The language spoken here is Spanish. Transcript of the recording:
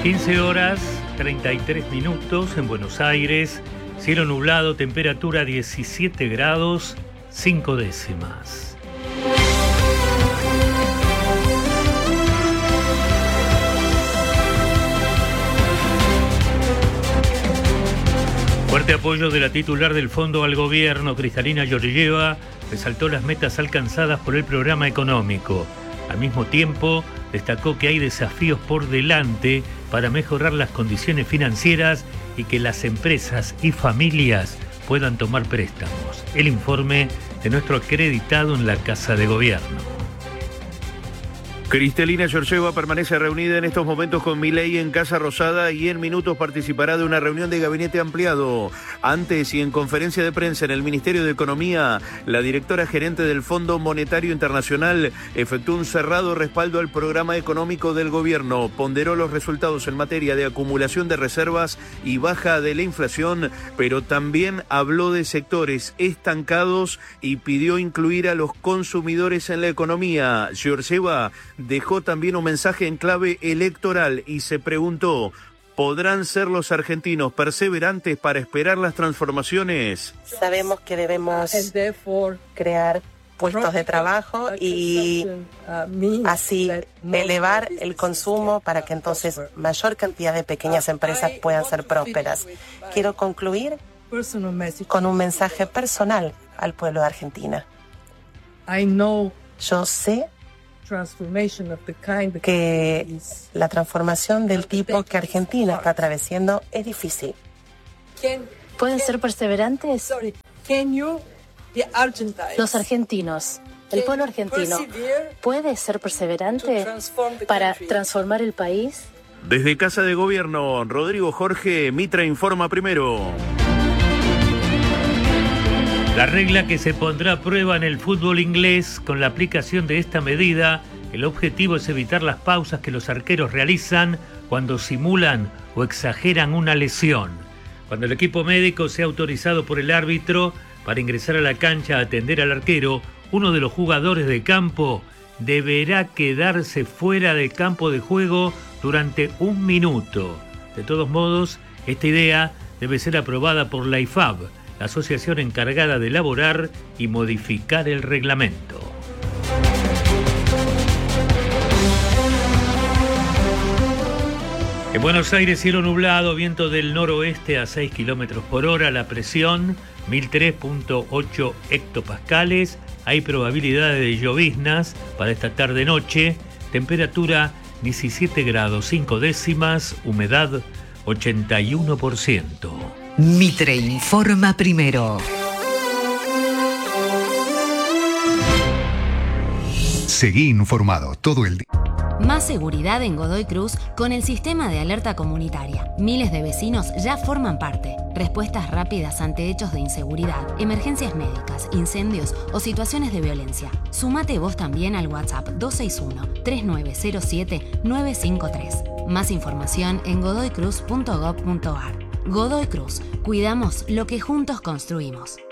15:33 en Buenos Aires, cielo nublado, temperatura 17 grados, 5 décimas. Fuerte apoyo de la titular del Fondo al Gobierno, Kristalina Georgieva, resaltó las metas alcanzadas por el programa económico. Al mismo tiempo, destacó que hay desafíos por delante para mejorar las condiciones financieras y que las empresas y familias puedan tomar préstamos. El informe de nuestro acreditado en la Casa de Gobierno. Kristalina Georgieva permanece reunida en estos momentos con Milei en Casa Rosada y en minutos participará de una reunión de gabinete ampliado. Antes y en conferencia de prensa en el Ministerio de Economía, la directora gerente del Fondo Monetario Internacional efectuó un cerrado respaldo al programa económico del gobierno, ponderó los resultados en materia de acumulación de reservas y baja de la inflación, pero también habló de sectores estancados y pidió incluir a los consumidores en la economía. Georgieva dejó también un mensaje en clave electoral y se preguntó: ¿podrán ser los argentinos perseverantes para esperar las transformaciones? Sabemos que debemos crear puestos de trabajo y así elevar el consumo para que entonces mayor cantidad de pequeñas empresas puedan ser prósperas. Quiero concluir con un mensaje personal al pueblo de Argentina. Yo sé que la transformación del tipo que Argentina está atravesando es difícil. ¿Pueden ser perseverantes? Los argentinos, el pueblo argentino, ¿puede ser perseverante para transformar el país? Desde Casa de Gobierno, Rodrigo Jorge, Mitra informa primero. La regla que se pondrá a prueba en el fútbol inglés con la aplicación de esta medida, el objetivo es evitar las pausas que los arqueros realizan cuando simulan o exageran una lesión. Cuando el equipo médico sea autorizado por el árbitro para ingresar a la cancha a atender al arquero, uno de los jugadores de campo deberá quedarse fuera del campo de juego durante 1 minuto. De todos modos, esta idea debe ser aprobada por la IFAB, la asociación encargada de elaborar y modificar el reglamento. En Buenos Aires, cielo nublado, viento del noroeste a 6 kilómetros por hora, la presión 1003.8 hectopascales, hay probabilidades de lloviznas para esta tarde-noche, temperatura 17 grados 5 décimas, humedad 81%. Mitre informa primero. Seguí informado todo el día. Más seguridad en Godoy Cruz con el sistema de alerta comunitaria. Miles de vecinos ya forman parte. Respuestas rápidas ante hechos de inseguridad, emergencias médicas, incendios o situaciones de violencia. Sumate vos también al WhatsApp 261-3907-953. Más información en godoycruz.gov.ar. Godoy Cruz, cuidamos lo que juntos construimos.